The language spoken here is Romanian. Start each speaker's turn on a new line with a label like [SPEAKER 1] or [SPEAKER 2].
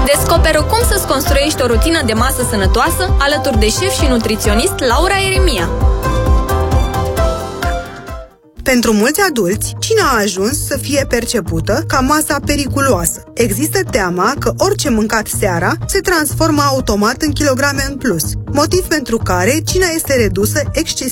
[SPEAKER 1] Descoperă cum să-ți construiești o rutină de masă sănătoasă alături de șef și nutriționist Laura Eremia.
[SPEAKER 2] Pentru mulți adulți, cina a ajuns să fie percepută ca masa periculoasă. Există teama că orice mâncat seara se transformă automat în kilograme în plus, motiv pentru care cina este redusă excesiv